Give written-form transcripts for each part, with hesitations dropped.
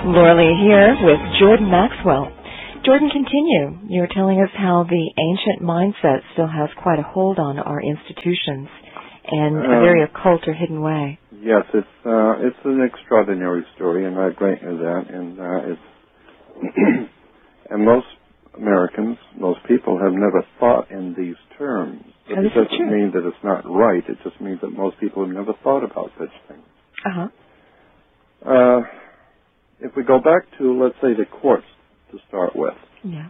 Laura Lee here with Jordan Maxwell. Jordan, continue. You're telling us how the ancient mindset still has quite a hold on our institutions in a very occult or hidden way. Yes, it's an extraordinary story, and I grant you that. And it's and most Americans, most people have never thought in these terms. But it doesn't mean that it's not right. It just means that most people have never thought about such things. If we go back to, let's say, the courts to start with. Yeah.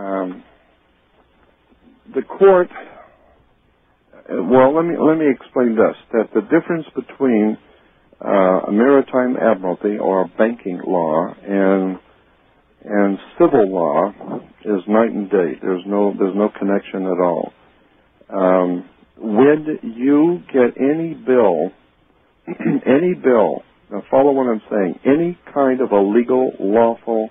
The court. Well, let me explain this: that the difference between a maritime admiralty or banking law and civil law is night and day. There's no connection at all. When you get any bill, now follow what I'm saying, any kind of a legal, lawful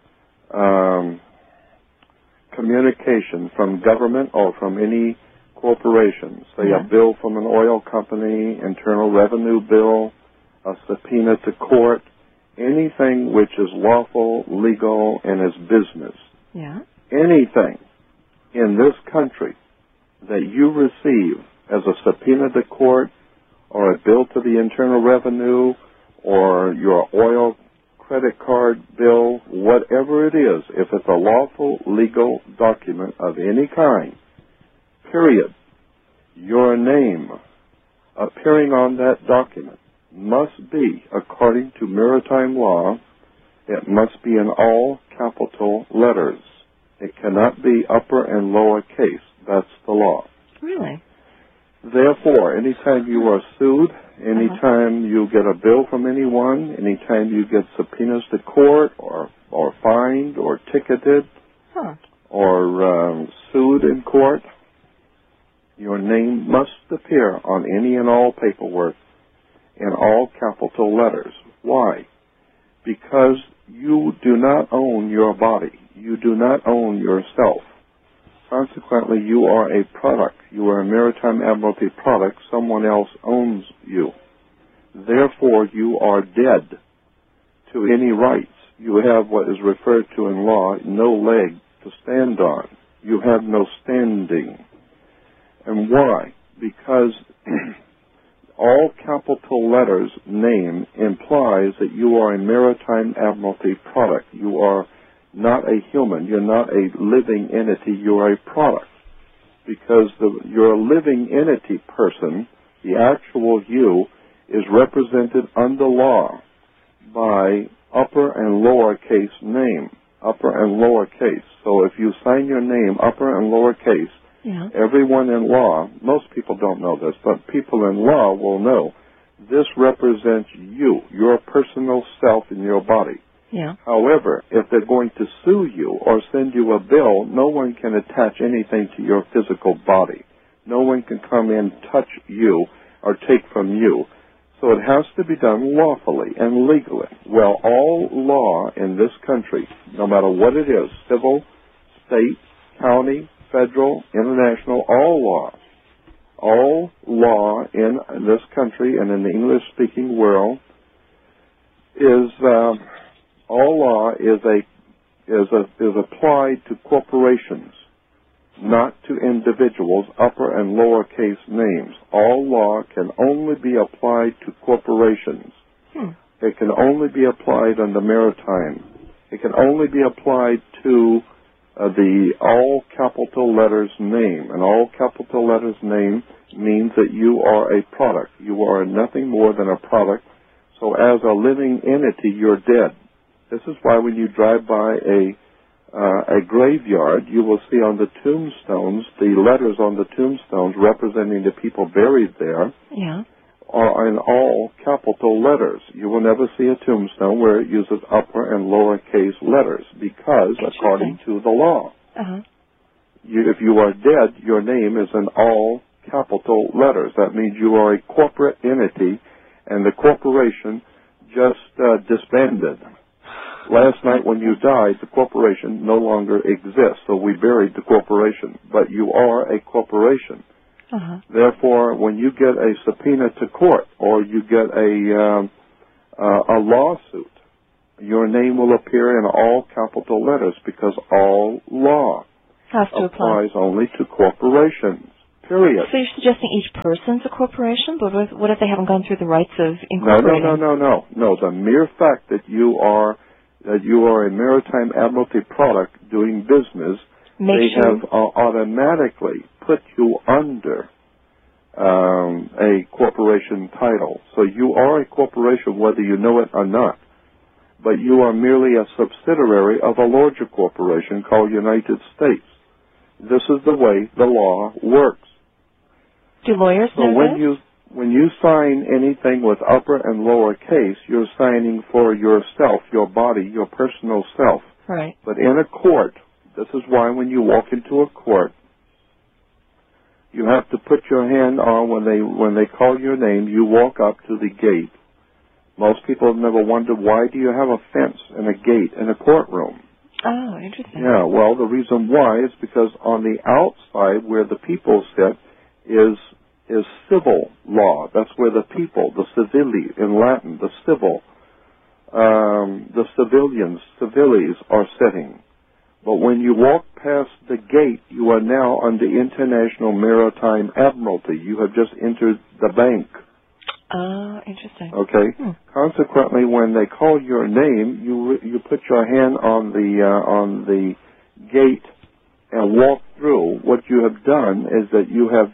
communication from government or from any corporation, say a bill from an oil company, internal revenue bill, a subpoena to court, anything which is lawful, legal, and is business. Yeah. Anything in this country that you receive as a subpoena to court or a bill to the Internal Revenue or your oil credit card bill, whatever it is, if it's a lawful, legal document of any kind, period, your name appearing on that document must be, according to maritime law, it must be in all capital letters. It cannot be upper and lower case. That's the law. Really? Therefore, anytime you are sued, anytime you get a bill from anyone, anytime you get subpoenas to court or fined or ticketed or sued in court, your name must appear on any and all paperwork in all capital letters. Why? Because you do not own your body. You do not own yourself. Consequently, you are a product. You are a maritime admiralty product. Someone else owns you. Therefore, you are dead to any rights. You have what is referred to in law, no leg to stand on. You have no standing. And why? Because all capital letters name implies that you are a maritime admiralty product. You are not a human. You're not a living entity. You're a product. Because your living entity person, the actual you, is represented under law by upper and lower case name. Upper and lower case. So if you sign your name upper and lower case, everyone in law, most people don't know this, but people in law will know, this represents you, your personal self in your body. Yeah. However, if they're going to sue you or send you a bill, no one can attach anything to your physical body. No one can come in, touch you, or take from you. So it has to be done lawfully and legally. Well, all law in this country, no matter what it is, civil, state, county, federal, international, all law in this country and in the English-speaking world is all law is applied to corporations, not to individuals, upper and lower case names. All law can only be applied to corporations. It can only be applied under maritime. It can only be applied to the all capital letters name. And all capital letters name means that you are a product. You are nothing more than a product. So as a living entity, you're dead. This is why when you drive by a graveyard, you will see on the tombstones, the letters on the tombstones representing the people buried there are in all capital letters. You will never see a tombstone where it uses upper and lower case letters because, according to the law, if you are dead, your name is in all capital letters. That means you are a corporate entity, and the corporation just disbanded. Last night when you died, the corporation no longer exists, so we buried the corporation. But you are a corporation. Therefore, when you get a subpoena to court or you get a lawsuit, your name will appear in all capital letters because all law applies only to corporations, period. So you're suggesting each person's a corporation? But what if they haven't gone through the rights of incorporating? No. The mere fact that you are a maritime admiralty product doing business, they have automatically put you under a corporation title. So you are a corporation whether you know it or not. But you are merely a subsidiary of a larger corporation called United States. This is the way the law works. Do lawyers know this? When you sign anything with upper and lower case, you're signing for yourself, your body, your personal self. Right. But in a court, this is why when you walk into a court, you have to put your hand on when they call your name. You walk up to the gate. Most people have never wondered, why do you have a fence and a gate in a courtroom? Oh, interesting. Yeah, well, the reason why is because on the outside where the people sit is civil law. That's where the people, the civili in Latin, the civil, the civiles are sitting. But when you walk past the gate, you are now under International Maritime Admiralty. You have just entered the bank. Oh, interesting. Okay. Consequently, when they call your name, you put your hand on the gate and walk through. What you have done is that you have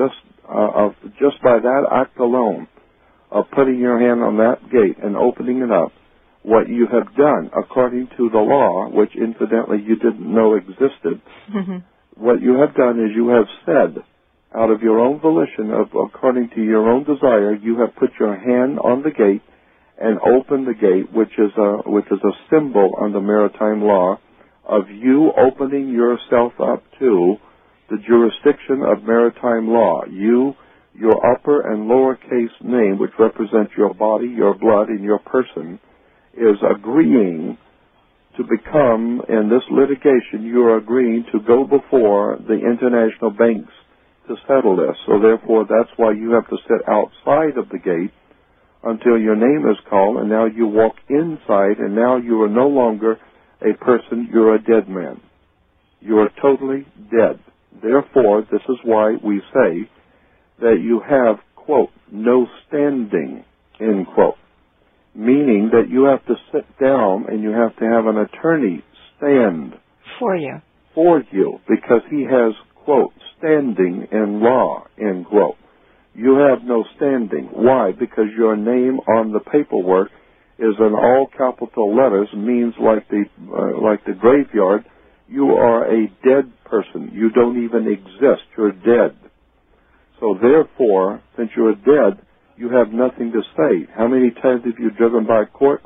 just by that act alone of putting your hand on that gate and opening it up, what you have done according to the law, which incidentally you didn't know existed, what you have done is you have said, out of your own volition, according to your own desire, you have put your hand on the gate and opened the gate, which is a symbol under maritime law of you opening yourself up to the jurisdiction of maritime law. You, your upper and lower case name, which represents your body, your blood, and your person, is agreeing to become, in this litigation, you are agreeing to go before the international banks to settle this. So therefore, that's why you have to sit outside of the gate until your name is called, and now you walk inside, and now you are no longer a person, you're a dead man. You are totally dead. Therefore, this is why we say that you have, quote, no standing, end quote, meaning that you have to sit down and you have to have an attorney stand for you because he has, quote, standing in law, end quote. You have no standing. Why? Because your name on the paperwork is in all capital letters, means like the graveyard, you are a dead person. You don't even exist. You're dead. So therefore, since you're dead, you have nothing to say. How many times have you driven by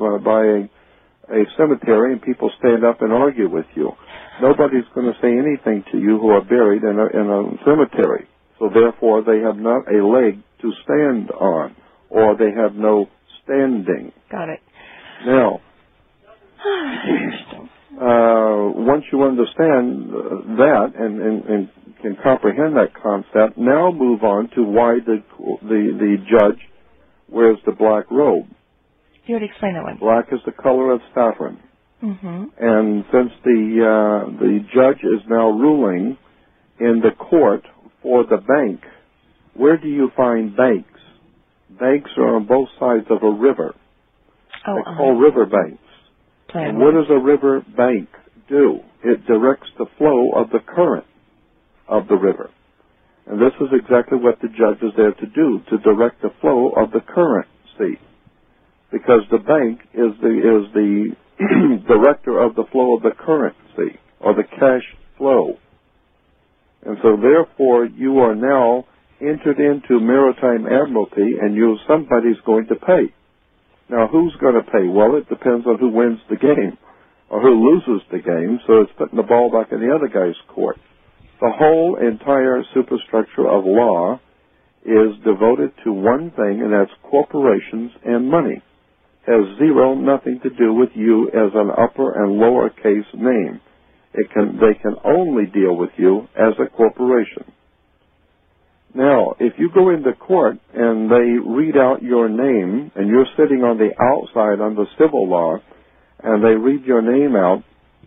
a cemetery and people stand up and argue with you? Nobody's going to say anything to you who are buried in a cemetery. So therefore, they have not a leg to stand on, or they have no standing. Got it. Now, once you understand that and can comprehend that concept, now move on to why the judge wears the black robe. You already explained that one. Black is the color of saffron. Mm-hmm. And since the judge is now ruling in the court for the bank, where do you find banks? Banks are on both sides of a river. They're called river banks. And what does a river bank do? It directs the flow of the current of the river. And this is exactly what the judge is there to do, to direct the flow of the current, see. Because the bank is the director of the flow of the currency, or the cash flow. And so therefore you are now entered into maritime admiralty, and somebody's going to pay. Now who's going to pay? Well, it depends on who wins the game, or who loses the game, so it's putting the ball back in the other guy's court. The whole entire superstructure of law is devoted to one thing, and that's corporations and money. Has nothing to do with you as an upper and lower case name. They can only deal with you as a corporation. Now, if you go into court and they read out your name, and you're sitting on the outside under civil law, and they read your name out.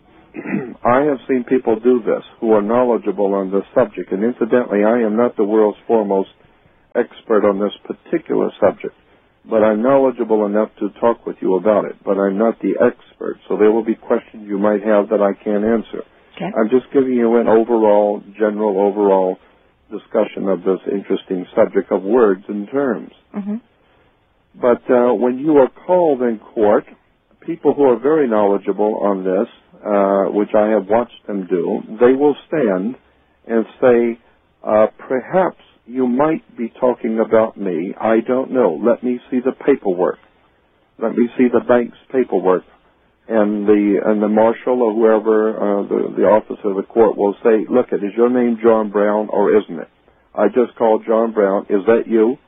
I have seen people do this who are knowledgeable on this subject, and incidentally, I am not the world's foremost expert on this particular subject, but I'm knowledgeable enough to talk with you about it, but I'm not the expert, so there will be questions you might have that I can't answer. Okay. I'm just giving you an general overall discussion of this interesting subject of words and terms. Mm-hmm. But when you are called in court, people who are very knowledgeable on this, which I have watched them do, they will stand and say, perhaps you might be talking about me. I don't know. Let me see the paperwork. Let me see the bank's paperwork. And the marshal or whoever, the officer of the court will say, look, is your name John Brown or isn't it? I just called John Brown. Is that you?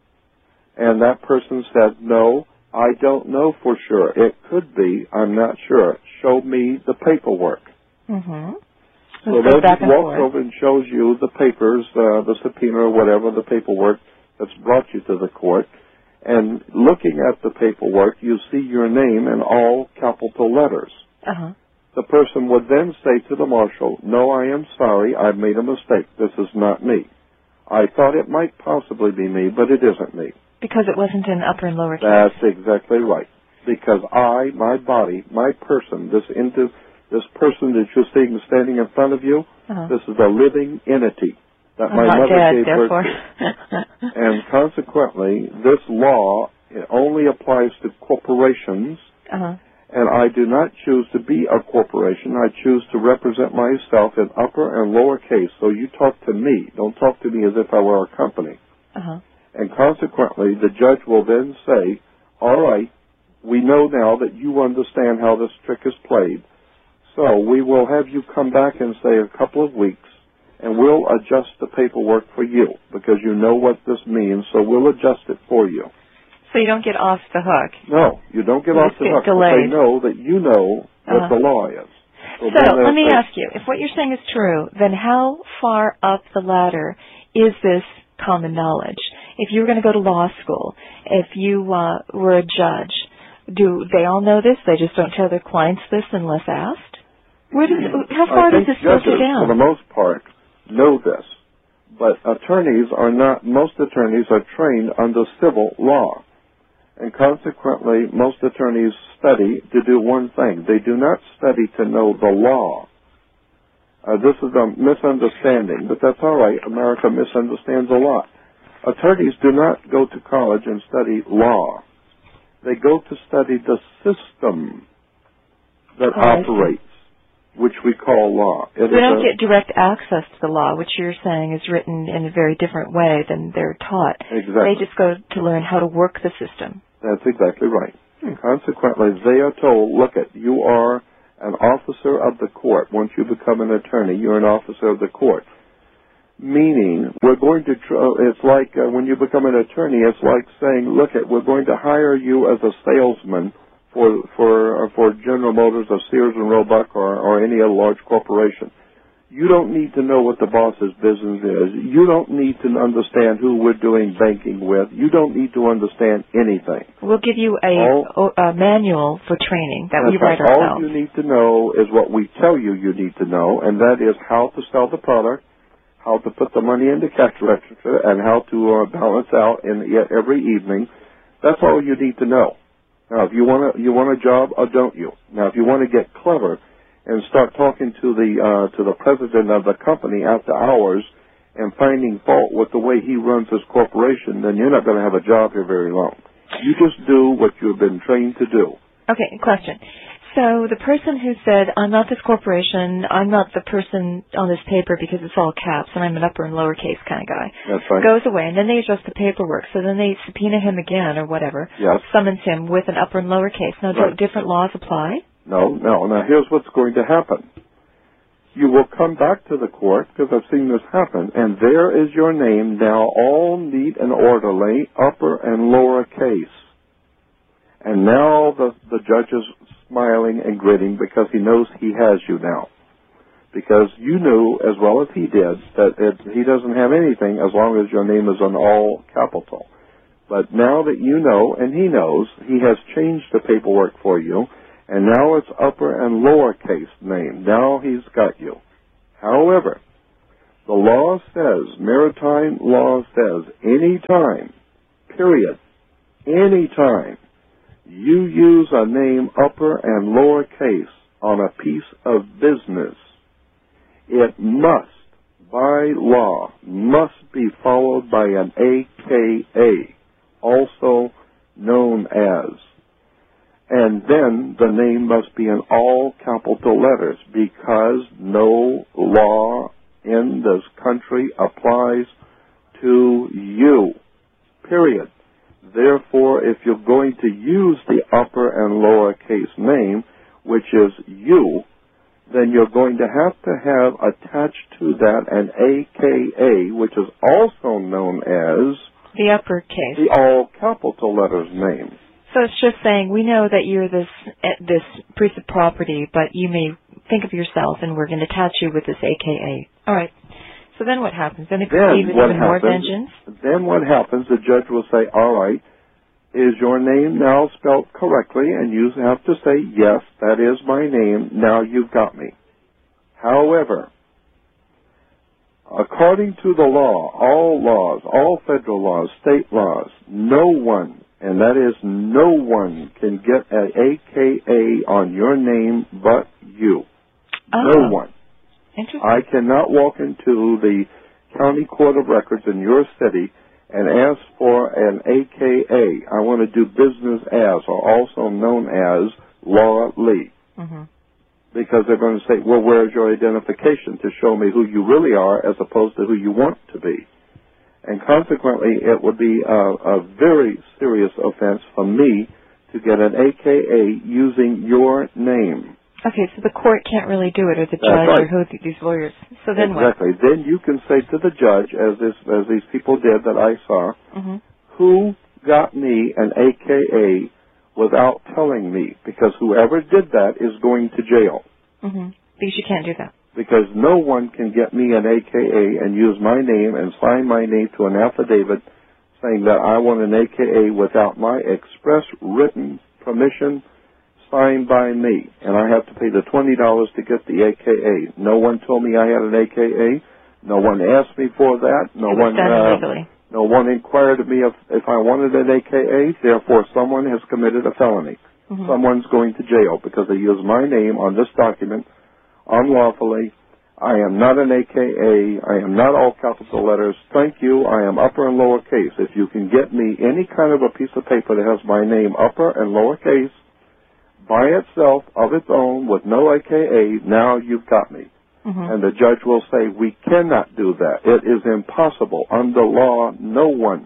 And that person said, no, I don't know for sure. It could be. I'm not sure. Show me the paperwork. Mm-hmm. So then he walks over and shows you the papers, the subpoena or whatever, the paperwork that's brought you to the court. And looking at the paperwork, you see your name in all capital letters. Uh-huh. The person would then say to the marshal, no, I am sorry, I've made a mistake. This is not me. I thought it might possibly be me, but it isn't me. Because it wasn't in upper and lower case. That's exactly right. Because my body, my person, this person that you're seeing standing in front of you, this is a living entity that my mother gave birth to. And consequently, this law only applies to corporations, and I do not choose to be a corporation. I choose to represent myself in upper and lower case. So you talk to me. Don't talk to me as if I were a company. And consequently, the judge will then say, all right, we know now that you understand how this trick is played, so we will have you come back in, say, a couple of weeks, and we'll adjust the paperwork for you, because you know what this means, so we'll adjust it for you. So you don't get off the hook. No, you don't get off the hook, but they know that you know what the law is. So let me ask you, if what you're saying is true, then how far up the ladder is this common knowledge? If you were going to go to law school, if you were a judge, do they all know this? They just don't tell their clients this unless asked? How far does this filter down? For the most part, know this. But most attorneys are trained under civil law. And consequently, most attorneys study to do one thing. They do not study to know the law. This is a misunderstanding, but that's all right. America misunderstands a lot. Attorneys do not go to college and study law. They go to study the system that operates, which we call law. They don't get direct access to the law, which you're saying is written in a very different way than they're taught. Exactly. They just go to learn how to work the system. That's exactly right. And consequently, they are told, look, you are an officer of the court. Once you become an attorney, you're an officer of the court. Meaning, we're going to, it's like when you become an attorney, it's like saying, look, we're going to hire you as a salesman for General Motors or Sears and Roebuck or any other large corporation. You don't need to know what the boss's business is. You don't need to understand who we're doing banking with. You don't need to understand anything. We'll give you a manual for training that we write ourselves. All you need to know is what we tell you need to know, and that is how to sell the product, how to put the money into cash register, and how to balance out every evening. That's all you need to know. Now, if you want a job, or don't you? Now, if you want to get clever and start talking to the president of the company after hours and finding fault with the way he runs his corporation, then you're not going to have a job here very long. You just do what you've been trained to do. Okay, question. So the person who said, I'm not this corporation, I'm not the person on this paper because it's all caps and I'm an upper and lower case kind of guy, that's right, goes away, and then they adjust the paperwork. So then they subpoena him again or whatever, summons him with an upper and lower case. Now, don't different laws apply? No. Now, here's what's going to happen. You will come back to the court, because I've seen this happen, and there is your name now all neat and orderly, upper and lower case. And now the judge is smiling and grinning because he knows he has you now. Because you knew, as well as he did, that he doesn't have anything as long as your name is on all capital. But now that you know, and he knows, he has changed the paperwork for you, And now it's upper and lowercase name. Now he's got you. However, the law says, maritime law says, any time, period, any time you use a name upper and lowercase on a piece of business, it must, by law, must be followed by an AKA, also known as. And then the name must be in all capital letters, because no law in this country applies to you, period. Therefore, if you're going to use the upper and lowercase name, which is you, then you're going to have attached to that an AKA, which is also known as the uppercase, the all capital letters name. So it's just saying, we know that you're this piece of property, but you may think of yourself, and we're going to attach you with this AKA. All right. So then what happens? Then they proceed with even more vengeance? Then what happens, the judge will say, all right, is your name now spelled correctly? And you have to say, yes, that is my name. Now you've got me. However, according to the law, all laws, all federal laws, state laws, no one, and that is no one, can get an AKA on your name but you. No one. Interesting. I cannot walk into the county court of records in your city and ask for an AKA. I want to do business as, or also known as, Laura Lee. Mm-hmm. Because they're going to say, well, where's your identification to show me who you really are as opposed to who you want to be? And consequently, it would be a very serious offense for me to get an AKA using your name. Okay, so the court can't really do it, or the judge, right. or who these lawyers. So then exactly. what? Then you can say to the judge, as these people did that I saw, mm-hmm. who got me an AKA without telling me? Because whoever did that is going to jail. Mm-hmm. Because you can't do that. Because no one can get me an AKA and use my name and sign my name to an affidavit saying that I want an AKA without my express written permission signed by me. And I have to pay the $20 to get the AKA. No one told me I had an AKA. No one asked me for that. No one inquired of me if I wanted an AKA. Therefore, someone has committed a felony. Mm-hmm. Someone's going to jail because they used my name on this document unlawfully. I am not an AKA. I am not all capital letters. Thank you. I am upper and lowercase. If you can get me any kind of a piece of paper that has my name upper and lowercase by itself, of its own, with no AKA, now you've got me. Mm-hmm. And the judge will say, we cannot do that. It is impossible. Under law, no one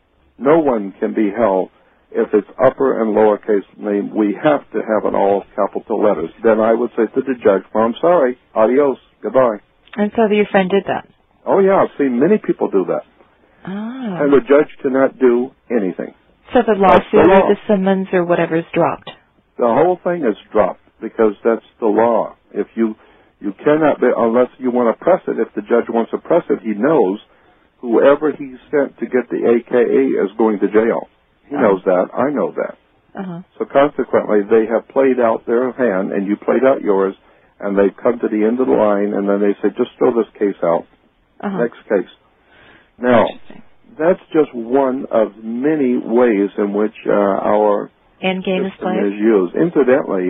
can be held if it's upper and lowercase name. We have to have an all capital letters. Then I would say to the judge, well, I'm sorry, adios, goodbye. And so your friend did that? Oh, yeah, I've seen many people do that. Ah. And the judge cannot do anything. So the lawsuit or the summons or whatever is dropped? The whole thing is dropped because that's the law. If you cannot, unless you want to press it, if the judge wants to press it, he knows whoever he sent to get the AKA is going to jail. He knows that. I know that. Uh-huh. So consequently, they have played out their hand, and you played out yours, and they've come to the end of the line, and then they say, just throw this case out. Uh-huh. Next case. Now, that's just one of many ways in which our endgame system is used. Incidentally,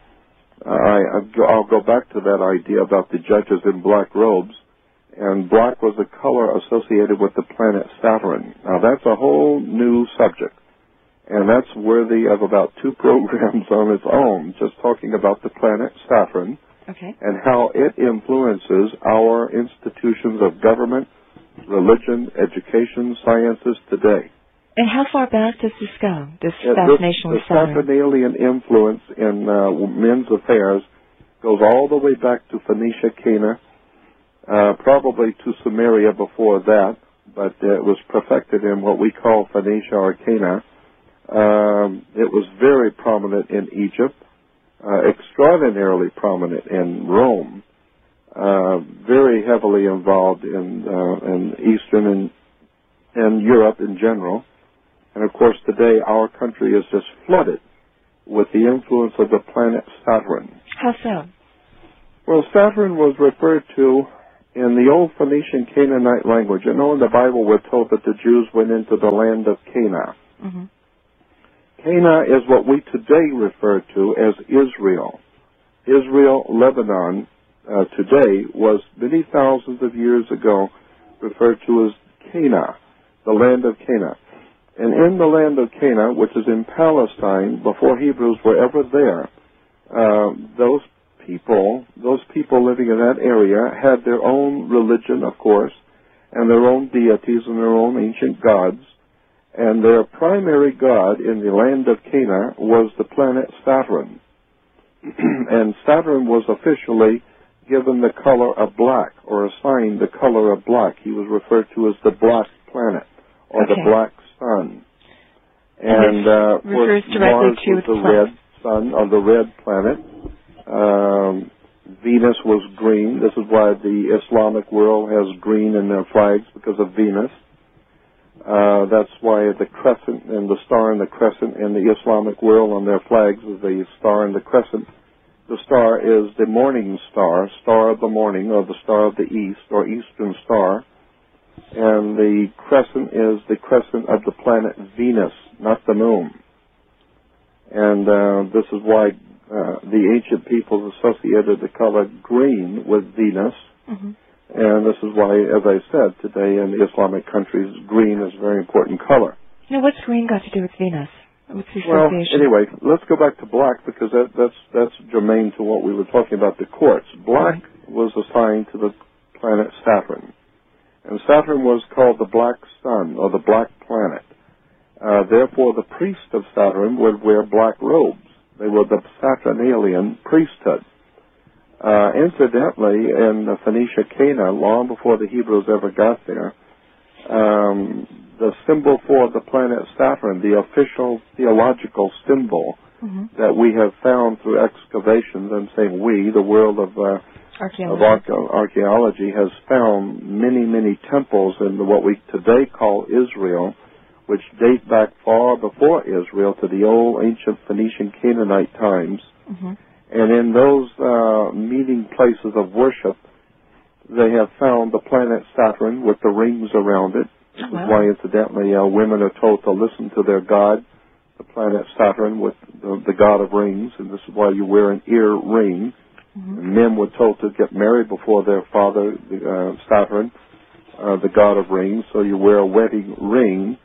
I'll go back to that idea about the judges in black robes. And black was a color associated with the planet Saturn. Now, that's a whole new subject. And that's worthy of about 2 programs on its own, just talking about the planet Saturn and how it influences our institutions of government, religion, education, sciences today. And how far back does this go, this fascination with Saturn? The Saturnalian influence in men's affairs goes all the way back to Phoenicia, Cana, probably to Sumeria before that, but it was perfected in what we call Phoenicia or Cana. It was very prominent in Egypt, extraordinarily prominent in Rome, very heavily involved in Eastern and Europe in general. And, of course, today our country is just flooded with the influence of the planet Saturn. How so? Well, Saturn was referred to in the old Phoenician Canaanite language. You know, in the Bible we're told that the Jews went into the land of Canaan. Mm-hmm. Canaan is what we today refer to as Israel. Israel, Lebanon, today was many thousands of years ago referred to as Canaan, the land of Canaan. And in the land of Canaan, which is in Palestine, before Hebrews were ever there, those people living in that area had their own religion, of course, and their own deities and their own ancient gods. And their primary god in the land of Canaan was the planet Saturn. And Saturn was officially given the color of black, or assigned the color of black. He was referred to as the black planet, or the black sun. And refers directly Mars was the red sun, or the red planet. Venus was green. This is why the Islamic world has green in their flags, because of Venus. That's why the crescent and the star and the crescent in the Islamic world on their flags is the star and the crescent. The star is the morning star, star of the morning, or the star of the east, or eastern star. And the crescent is the crescent of the planet Venus, not the moon. And this is why the ancient peoples associated the color green with Venus. Mm-hmm. And this is why, as I said, today in the Islamic countries, green is a very important color. Now, what's green got to do with Venus? What's the well, association? Anyway, let's go back to black, because that's germane to what we were talking about, the quartz. Black was assigned to the planet Saturn. And Saturn was called the black sun, or the black planet. Therefore, the priest of Saturn would wear black robes. They were the Saturnalian priesthood. Incidentally, in Phoenicia, Canaan, long before the Hebrews ever got there, the symbol for the planet Saturn, the official theological symbol that we have found through excavations, I'm saying we, the world of archaeology has found many, many temples in what we today call Israel, which date back far before Israel to the old ancient Phoenician Canaanite times. Mm-hmm. And in those meeting places of worship, they have found the planet Saturn with the rings around it. This is why, incidentally, women are told to listen to their god, the planet Saturn, with the god of rings, and this is why you wear an ear ring. Mm-hmm. Men were told to get married before their father, Saturn, the god of rings, so you wear a wedding ring.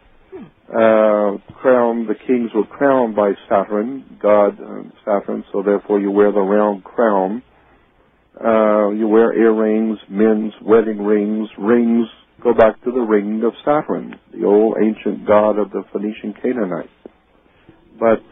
The kings were crowned by Saturn, God Saturn, so therefore you wear the round crown. You wear earrings, men's wedding rings. Rings go back to the ring of Saturn, the old ancient god of the Phoenician Canaanites. But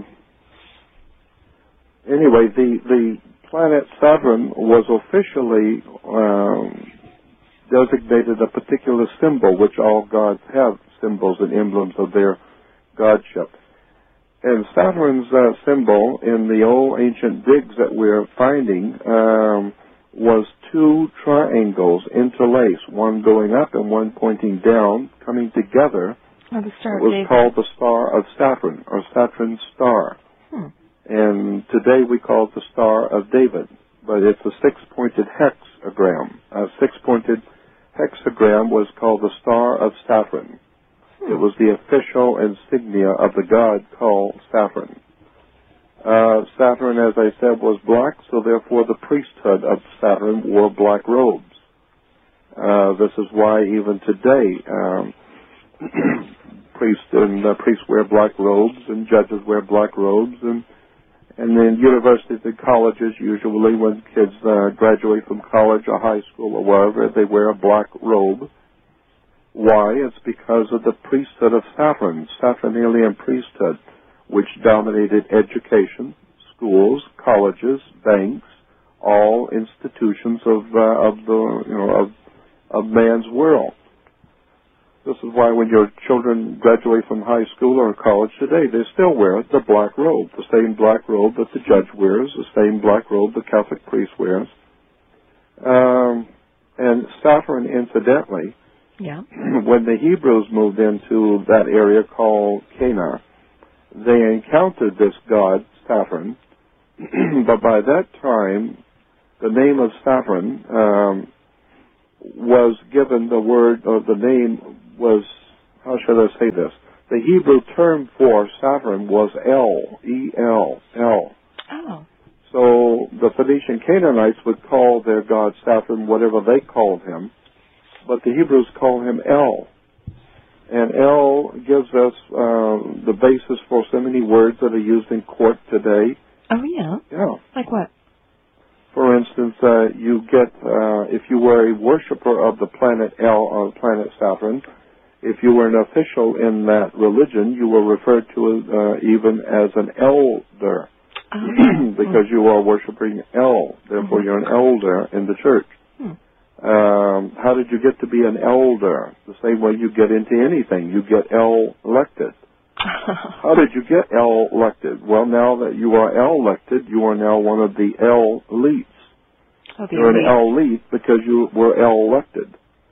anyway, the planet Saturn was officially designated a particular symbol, which all gods have symbols and emblems of their godship. And Saturn's symbol in the old ancient digs that we're finding was two triangles interlaced, one going up and one pointing down, coming together. Oh, the Star it was David. Called the Star of Saturn, or Saturn's star. And today we call it the Star of David, but it's a six-pointed hexagram. A six-pointed hexagram was called the Star of Saturn. It was the official insignia of the god called Saturn. Saturn, as I said, was black, so therefore the priesthood of Saturn wore black robes. This is why even today priests wear black robes, and judges wear black robes, and in universities and colleges, usually when kids graduate from college or high school or wherever, they wear a black robe. Why? It's because of the priesthood of Saturn, Saturnalian priesthood, which dominated education, schools, colleges, banks, all institutions of man's world. This is why when your children graduate from high school or college today, they still wear the black robe, the same black robe that the judge wears, the same black robe the Catholic priest wears. And Saturn, incidentally, when the Hebrews moved into that area called Canaan, they encountered this god, Saturn, but by that time, the name of Saturn was given the word, or the name was, how should I say this? The Hebrew term for Saturn was El, E-L, El. Oh. So the Phoenician Canaanites would call their god Saturn whatever they called him, but the Hebrews call him El. And El gives us the basis for so many words that are used in court today. Oh, yeah? Yeah. Like what? For instance, you get, if you were a worshiper of the planet El or planet Saturn, if you were an official in that religion, you were referred to even as an elder, because you are worshiping El. Therefore, you're an elder in the church. How did you get to be an elder? The same way you get into anything. You get elected. How did you get elected? Well, now that you are elected, you are now one of the elites. You're an elite because you were elected.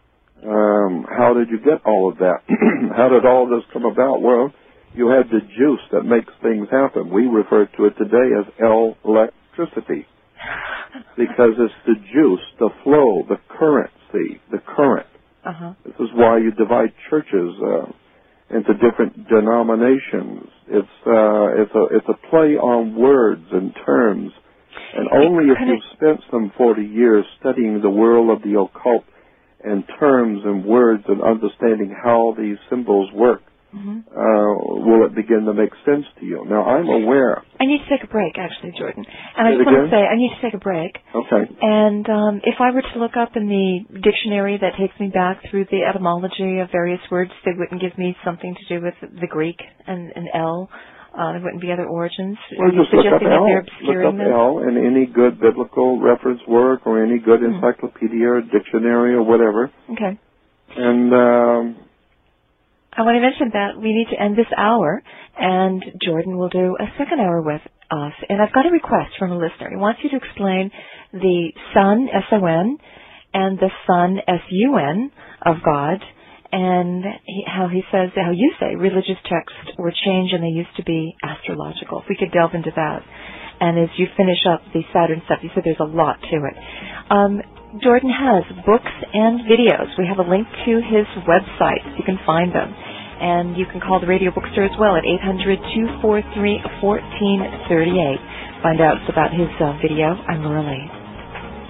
How did you get all of that? How did all of this come about? Well, you had the juice that makes things happen. We refer to it today as electricity because it's the juice, the flow, the currency, the current. This is why you divide churches into different denominations. It's a play on words and terms, and only if you've spent some 40 years studying the world of the occult and terms and words and understanding how these symbols work, will it begin to make sense to you. Now, I'm aware. I need to take a break, actually, Jordan. And I just want to say, I need to take a break. Okay. And if I were to look up in the dictionary that takes me back through the etymology of various words, they wouldn't give me something to do with the Greek and El. There wouldn't be other origins. Well, just look up El. Look up El in any good biblical reference work or any good encyclopedia or dictionary or whatever. Okay. And I want to mention that we need to end this hour, and Jordan will do a second hour with us. And I've got a request from a listener. He wants you to explain the Son, S-O-N, and the Sun, S-U-N, of God, and how you say religious texts were changed and they used to be astrological. If we could delve into that. And as you finish up the Saturn stuff, you said there's a lot to it. Jordan has books and videos. We have a link to his website. You can find them. And you can call the Radio Bookstore as well at 800-243-1438. Find out about his video. I'm Laura Lee.